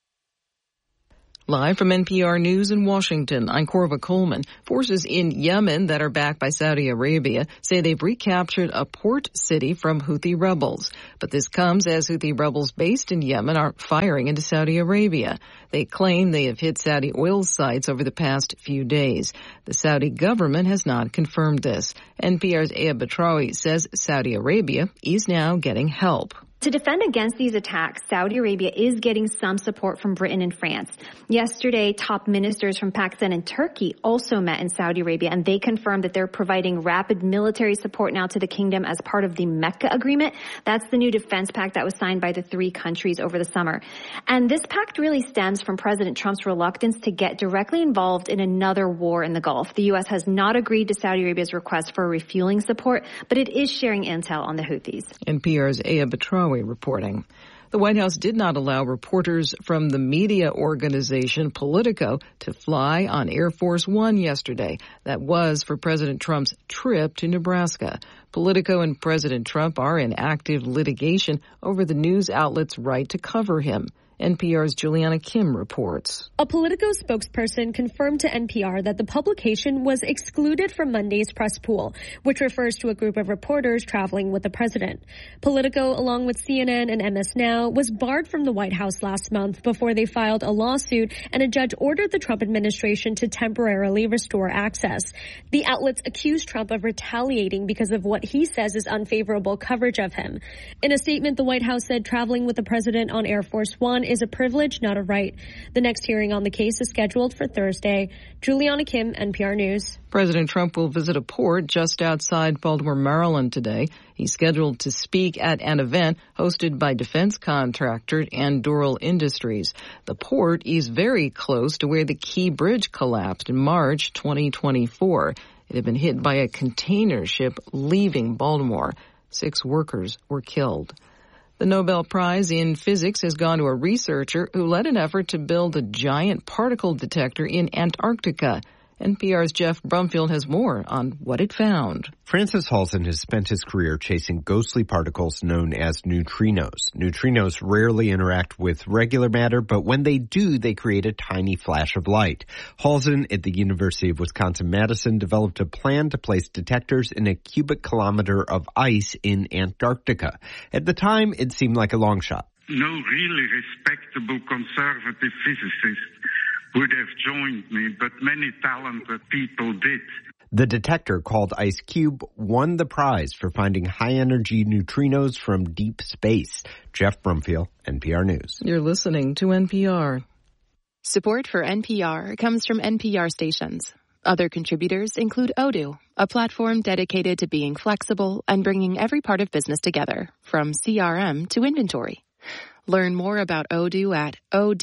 Live from N P R News in Washington, I'm Corva Coleman. Forces in Yemen that are backed by Saudi Arabia say they've recaptured a port city from Houthi rebels. But this comes as Houthi rebels based in Yemen are firing into Saudi Arabia. They claim they have hit Saudi oil sites over the past few days. The Saudi government has not confirmed this. N P R's Aya Batrawi says Saudi Arabia is now getting help. To defend against these attacks, Saudi Arabia is getting some support from Britain and France. Yesterday, top ministers from Pakistan and Turkey also met in Saudi Arabia, and they confirmed that they're providing rapid military support now to the kingdom as part of the Mecca Agreement. That's the new defense pact that was signed by the three countries over the summer. And this pact really stems from President Trump's reluctance to get directly involved in another war in the Gulf. The U S has not agreed to Saudi Arabia's request for refueling support, but it is sharing intel on the Houthis. N P R's Aya Batrawi reporting. The White House did not allow reporters from the media organization Politico to fly on Air Force One yesterday. That was for President Trump's trip to Nebraska. Politico and President Trump are in active litigation over the news outlet's right to cover him. N P R's Juliana Kim reports. A Politico spokesperson confirmed to N P R that the publication was excluded from Monday's press pool, which refers to a group of reporters traveling with the president. Politico, along with C N N and M S Now, was barred from the White House last month before they filed a lawsuit, and a judge ordered the Trump administration to temporarily restore access. The outlets accused Trump of retaliating because of what he says is unfavorable coverage of him. In a statement, the White House said traveling with the president on Air Force One is a privilege, not a right. The next hearing on the case is scheduled for Thursday. Juliana Kim, N P R News. President Trump will visit a port just outside Baltimore, Maryland today. He's scheduled to speak at an event hosted by defense contractor Anduril Industries. The port is very close to where the Key Bridge collapsed in March twenty twenty-four. It had been hit by a container ship leaving Baltimore. Six workers were killed. The Nobel Prize in Physics has gone to a researcher who led an effort to build a giant particle detector in Antarctica. N P R's Jeff Brumfield has more on what it found. Francis Halsen has spent his career chasing ghostly particles known as neutrinos. Neutrinos rarely interact with regular matter, but when they do, they create a tiny flash of light. Halsen at the University of Wisconsin-Madison developed a plan to place detectors in a cubic kilometer of ice in Antarctica. At the time, it seemed like a long shot. No really respectable conservative physicist would have joined me, but many talented people did. The detector, called IceCube, won the prize for finding high-energy neutrinos from deep space. Jeff Brumfield, N P R News. You're listening to N P R. Support for N P R comes from N P R stations. Other contributors include Odoo, a platform dedicated to being flexible and bringing every part of business together, from C R M to inventory. Learn more about Odoo at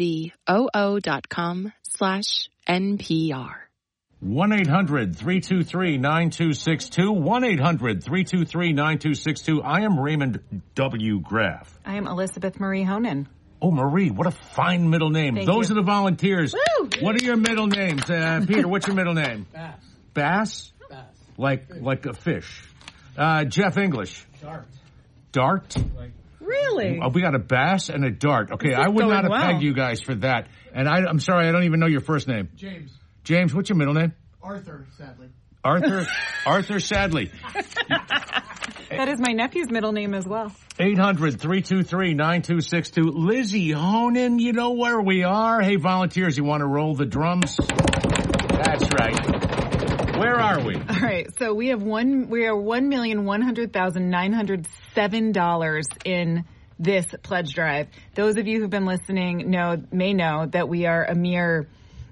odoo.com slash NPR. one eight hundred three two three nine two six two. one eight hundred three two three nine two six two. I am Raymond W. Graff. I am Elizabeth Marie Honan. Oh, Marie, what a fine middle name. Thank Those you. are the volunteers. Woo! What are your middle names? Uh, Peter, what's your middle name? Bass. Bass? Bass. Like, like a fish. Uh, Jeff English. Dart. Dart? Really? Oh, we got a bass and a dart. Okay, I would going not have well. pegged you guys for that. And I, I'm sorry, I don't even know your first name. James. James, what's your middle name? Arthur, sadly. Arthur? Arthur Sadley. That is my nephew's middle name as well. eight hundred, three two three, nine two six two. Lizzie Honan, you know where we are. Hey, volunteers, you want to roll the drums? That's right. Where are we? All right, so we have one. We are one million one hundred thousand nine hundred seven dollars in this pledge drive. Those of you who've been listening know may know that we are a mere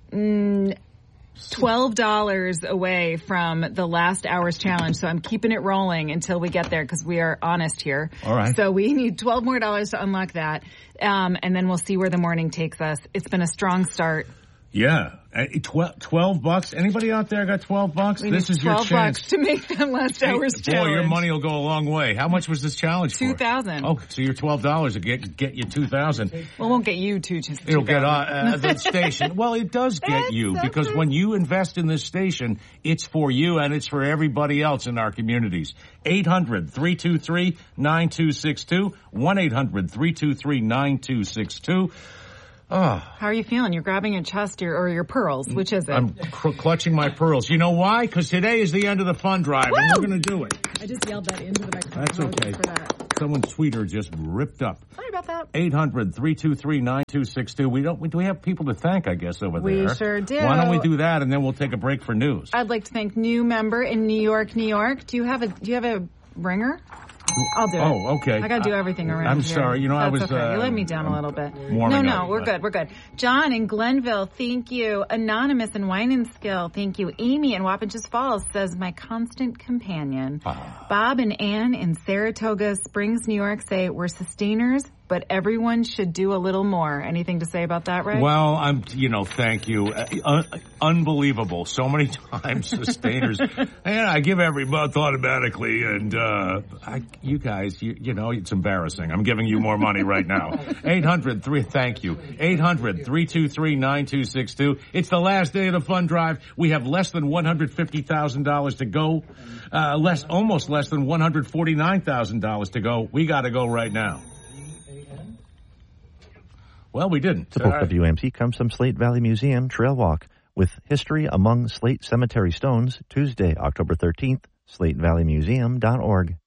mm, twelve dollars away from the last hour's challenge. So I'm keeping it rolling until we get there because we are honest here. All right. So we need twelve more dollars to unlock that, um, and then we'll see where the morning takes us. It's been a strong start. Yeah. Uh, twelve, twelve bucks. Anybody out there got twelve bucks? We this need is your twelve chance. bucks to make that last Hey, hour's boy, challenge. your money will go a long way. How much was this challenge for? Two thousand. Oh, so your twelve dollars will get get you two thousand. Well, it won't get you two. Just It'll get uh, uh, the station. Well, it does get you because when you invest in this station, it's for you and it's for everybody else in our communities. eight hundred, three two three, nine two six two. one eight hundred, three two three, nine two six two. Oh. How are you feeling? You're grabbing your chest your, or your pearls. Which is it? I'm cr- clutching my pearls. You know why? Because today is the end of the fun drive, Woo! and we're going to do it. I just yelled that into the microphone. That's okay. For that. Someone's tweeter just ripped up. Sorry about that. eight hundred, three two three, nine two six two. We don't, we, do we have people to thank, I guess, over We there? sure do. Why don't we do that, and then we'll take a break for news. I'd like to thank new member in New York, New York. Do you have a Do you have a ringer? I'll do it. Oh, okay. I got to do everything around I'm here. sorry. You know, That's I was... okay. Uh, you let me down a little bit. No, warming no, up, we're but- good. We're good. John in Glenville, thank you. Anonymous in Wine and Skill, thank you. Amy in Wapaches Falls says, my constant companion. Ah. Bob and Ann in Saratoga Springs, New York say, we're sustainers, but everyone should do a little more. Anything to say about that, Ray? Well, I'm, you know, thank you. Uh, un- unbelievable. So many times, sustainers. And I give every month automatically. And, uh, I, you guys, you, you know, it's embarrassing. I'm giving you more money right now. eight hundred, three, thank you. eight hundred, three two three, nine two six two. It's the last day of the fund drive. We have less than one hundred fifty thousand dollars to go. Uh, less, almost less than one hundred forty-nine thousand dollars to go. We got to go right now. Well, we didn't. Support uh, W A M C comes from Slate Valley Museum Trail Walk with History Among Slate Cemetery Stones, Tuesday, October thirteenth, slate valley museum dot org.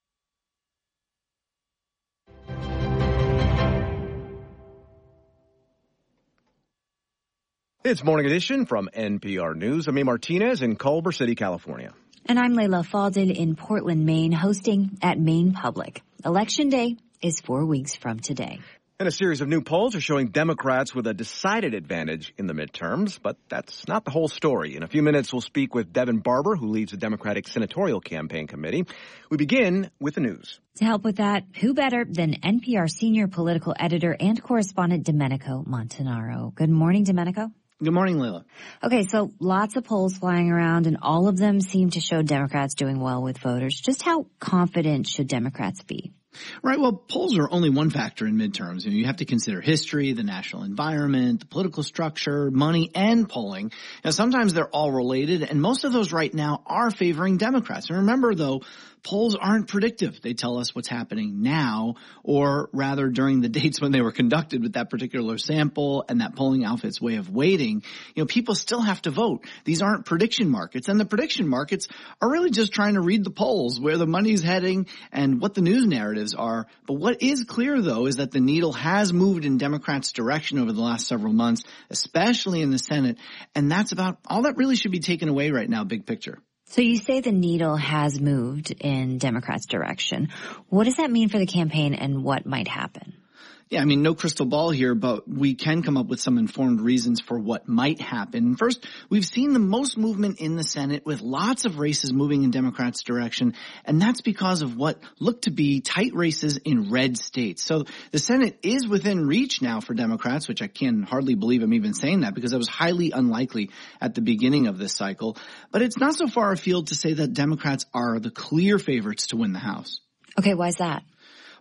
It's Morning Edition from N P R News. I'm A. Martinez in Culver City, California. And I'm Layla Faldin in Portland, Maine, hosting at Maine Public. Election Day is four weeks from today. And a series of new polls are showing Democrats with a decided advantage in the midterms, but that's not the whole story. In a few minutes, we'll speak with Devin Barber, who leads the Democratic Senatorial Campaign Committee. We begin with the news. To help with that, who better than N P R senior political editor and correspondent Domenico Montanaro. Good morning, Domenico. Good morning, Layla. Okay, so lots of polls flying around, and all of them seem to show Democrats doing well with voters. Just how confident should Democrats be? Right. Well, polls are only one factor in midterms. You have to consider history, the national environment, the political structure, money, and polling. Now, sometimes they're all related, and most of those right now are favoring Democrats. And remember, though, polls aren't predictive. They tell us what's happening now, or rather during the dates when they were conducted with that particular sample and that polling outfit's way of weighting. You know, people still have to vote. These aren't prediction markets, and the prediction markets are really just trying to read the polls, where the money's heading and what the news narratives are. But what is clear, though, is that the needle has moved in Democrats' direction over the last several months, especially in the Senate, and that's about all that really should be taken away right now, big picture. So you say the needle has moved in Democrats' direction. What does that mean for the campaign and what might happen? Yeah, I mean, no crystal ball here, but we can come up with some informed reasons for what might happen. First, we've seen the most movement in the Senate with lots of races moving in Democrats' direction, and that's because of what look to be tight races in red states. So the Senate is within reach now for Democrats, which I can hardly believe I'm even saying that because that was highly unlikely at the beginning of this cycle. But it's not so far afield to say that Democrats are the clear favorites to win the House. Okay, why is that?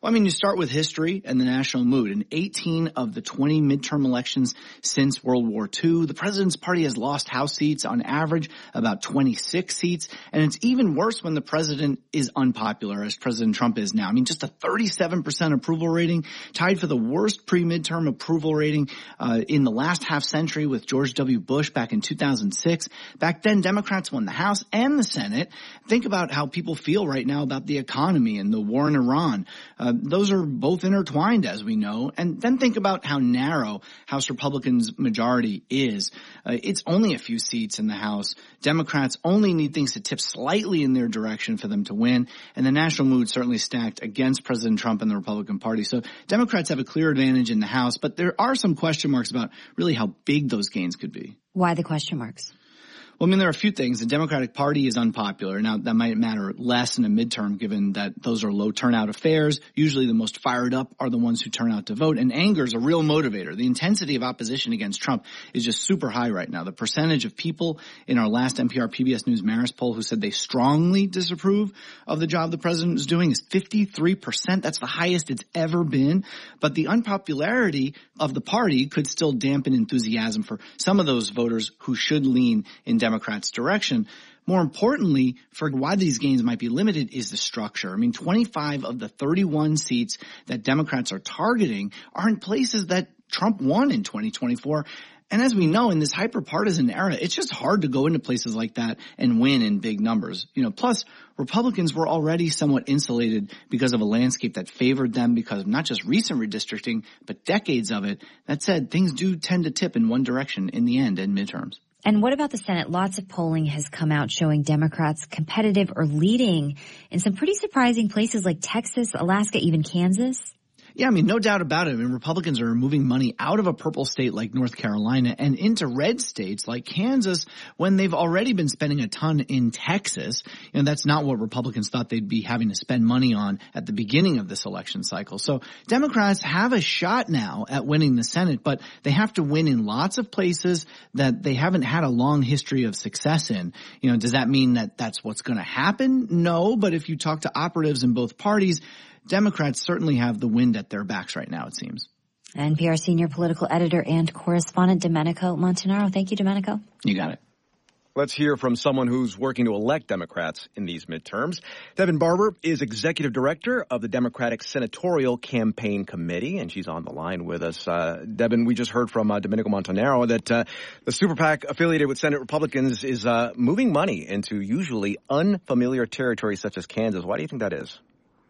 Well, I mean, you start with history and the national mood. In eighteen of the twenty midterm elections since World War Two, the president's party has lost House seats on average about twenty-six seats. And it's even worse when the president is unpopular, as President Trump is now. I mean, just a thirty-seven percent approval rating, tied for the worst pre-midterm approval rating uh, in the last half century with George W. Bush back in two thousand six. Back then, Democrats won the House and the Senate. Think about how people feel right now about the economy and the war in Iran. Uh, those are both intertwined, as we know. And then think about how narrow House Republicans' majority is. Uh, it's only a few seats in the House. Democrats only need things to tip slightly in their direction for them to win. And the national mood certainly stacked against President Trump and the Republican Party. So Democrats have a clear advantage in the House, but there are some question marks about really how big those gains could be. Why the question marks? Well, I mean, there are a few things. The Democratic Party is unpopular. Now, that might matter less in a midterm, given that those are low turnout affairs. Usually the most fired up are the ones who turn out to vote. And anger is a real motivator. The intensity of opposition against Trump is just super high right now. The percentage of people in our last N P R P B S News Marist poll who said they strongly disapprove of the job the president is doing is fifty-three percent. That's the highest it's ever been. But the unpopularity of the party could still dampen enthusiasm for some of those voters who should lean in Democrats' direction. More importantly, for why these gains might be limited is the structure. I mean, twenty-five of the thirty-one seats that Democrats are targeting are in places that Trump won in twenty twenty-four. And as we know, in this hyper-partisan era, it's just hard to go into places like that and win in big numbers. You know, plus, Republicans were already somewhat insulated because of a landscape that favored them because of not just recent redistricting, but decades of it. That said, things do tend to tip in one direction in the end in midterms. And what about the Senate? Lots of polling has come out showing Democrats competitive or leading in some pretty surprising places like Texas, Alaska, even Kansas. Yeah, I mean, no doubt about it. I mean, Republicans are moving money out of a purple state like North Carolina and into red states like Kansas when they've already been spending a ton in Texas. And that's not what Republicans thought they'd be having to spend money on at the beginning of this election cycle. So Democrats have a shot now at winning the Senate, but they have to win in lots of places that they haven't had a long history of success in. You know, does that mean that that's what's going to happen? No, but if you talk to operatives in both parties, Democrats certainly have the wind at their backs right now, it seems. N P R senior political editor and correspondent Domenico Montanaro. Thank you, Domenico. You got it. Let's hear from someone who's working to elect Democrats in these midterms. Devin Barber is executive director of the Democratic Senatorial Campaign Committee, and she's on the line with us. Uh, Devin, we just heard from uh, Domenico Montanaro that uh, the super PAC affiliated with Senate Republicans is uh, moving money into usually unfamiliar territory such as Kansas. Why do you think that is?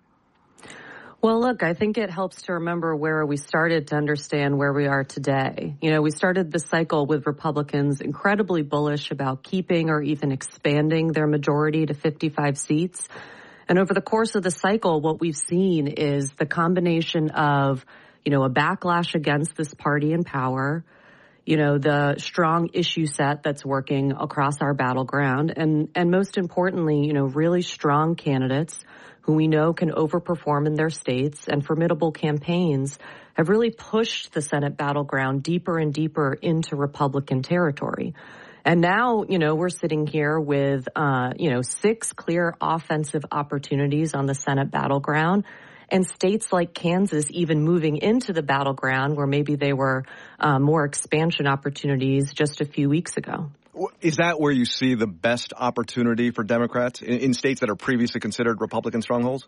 Well, look, I think it helps to remember where we started to understand where we are today. You know, we started the cycle with Republicans incredibly bullish about keeping or even expanding their majority to fifty-five seats. And over the course of the cycle, what we've seen is the combination of, you know, a backlash against this party in power, you know, the strong issue set that's working across our battleground, and, and most importantly, you know, really strong candidates who we know can overperform in their states, and formidable campaigns have really pushed the Senate battleground deeper and deeper into Republican territory. And now, you know, we're sitting here with, uh, you know, six clear offensive opportunities on the Senate battleground, and states like Kansas even moving into the battleground where maybe they were uh, more expansion opportunities just a few weeks ago. Is that where you see the best opportunity for Democrats in, in states that are previously considered Republican strongholds?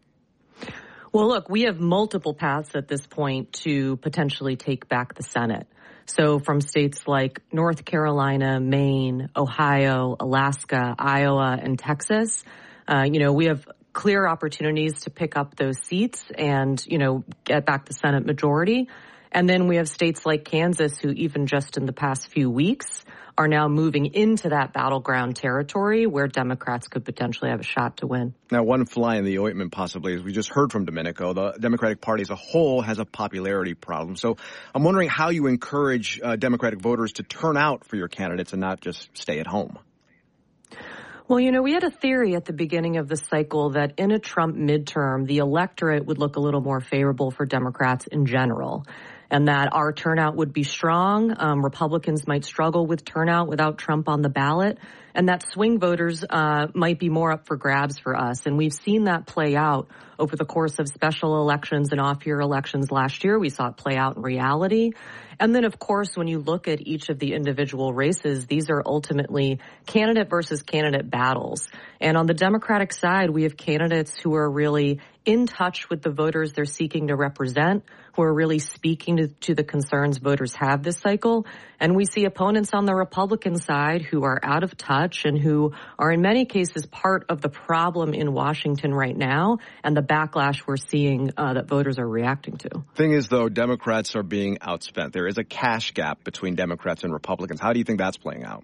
Well, look, we have multiple paths at this point to potentially take back the Senate. So from states like North Carolina, Maine, Ohio, Alaska, Iowa, and Texas, uh, you know, we have clear opportunities to pick up those seats and, you know, get back the Senate majority. And then we have states like Kansas who even just in the past few weeks are now moving into that battleground territory where Democrats could potentially have a shot to win. Now, one fly in the ointment possibly, as we just heard from Domenico, the Democratic Party as a whole has a popularity problem. So I'm wondering how you encourage uh, Democratic voters to turn out for your candidates and not just stay at home. Well, you know, we had a theory at the beginning of the cycle that in a Trump midterm, the electorate would look a little more favorable for Democrats in general. and that our turnout would be strong. Um, Republicans might struggle with turnout without Trump on the ballot, and that swing voters uh, might be more up for grabs for us. And we've seen that play out over the course of special elections and off-year elections last year. We saw it play out in reality. And then, of course, when you look at each of the individual races, these are ultimately candidate versus candidate battles. And on the Democratic side, we have candidates who are really in touch with the voters they're seeking to represent, who are really speaking to, to the concerns voters have this cycle. And we see opponents on the Republican side who are out of touch and who are in many cases part of the problem in Washington right now and the backlash we're seeing uh, that voters are reacting to. Thing is, though, Democrats are being outspent. There is a cash gap between Democrats and Republicans. How do you think that's playing out?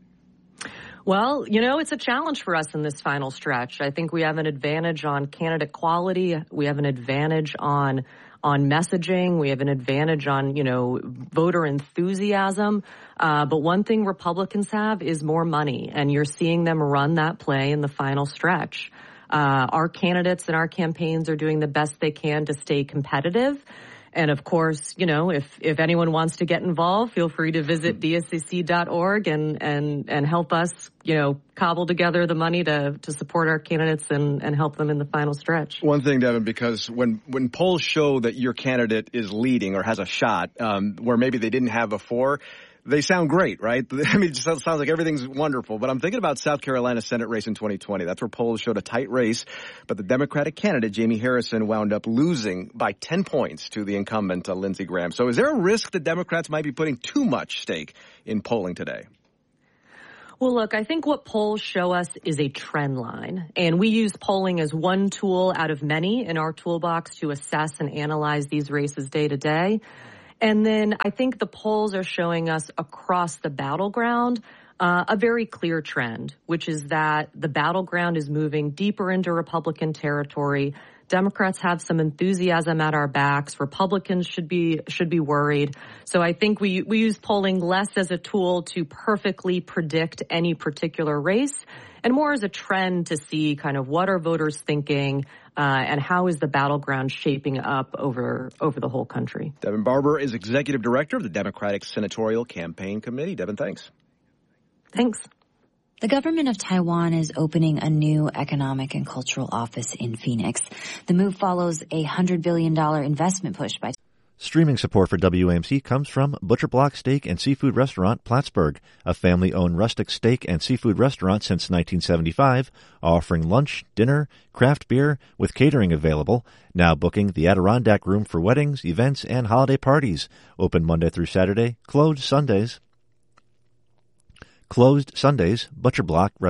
Well, you know, it's a challenge for us in this final stretch. I think we have an advantage on candidate quality. We have an advantage on on messaging. We have an advantage on, you know, voter enthusiasm. Uh, but one thing Republicans have is more money, and you're seeing them run that play in the final stretch. Uh, our candidates and our campaigns are doing the best they can to stay competitive. And of course, you know, if, if anyone wants to get involved, feel free to visit D S C C dot org and, and, and help us, you know, cobble together the money to, to support our candidates and, and help them in the final stretch. One thing, Devin, because when, when polls show that your candidate is leading or has a shot, um, where maybe they didn't have before, they sound great, right? I mean, it just sounds like everything's wonderful. But I'm thinking about South Carolina Senate race in twenty twenty. That's where polls showed a tight race. But the Democratic candidate, Jamie Harrison, wound up losing by ten points to the incumbent, uh, Lindsey Graham. So is there a risk that Democrats might be putting too much stake in polling today? Well, look, I think what polls show us is a trend line. And we use polling as one tool out of many in our toolbox to assess and analyze these races day to day. And then I think the polls are showing us across the battleground uh, a very clear trend, which is that the battleground is moving deeper into Republican territory. Democrats have some enthusiasm at our backs. Republicans should be should be worried. So I think we we use polling less as a tool to perfectly predict any particular race and more as a trend to see kind of what are voters thinking uh, and how is the battleground shaping up over over the whole country. Devin Barber is executive director of the Democratic Senatorial Campaign Committee. Devin, thanks. Thanks. The government of Taiwan is opening a new economic and cultural office in Phoenix. The move follows a one hundred billion dollars investment push by Streaming support for W A M C comes from Butcher Block Steak and Seafood Restaurant, Plattsburgh, a family-owned rustic steak and seafood restaurant since nineteen seventy-five, offering lunch, dinner, craft beer, with catering available. Now booking the Adirondack Room for weddings, events, and holiday parties. Open Monday through Saturday, closed Sundays. Closed Sundays, Butcher Block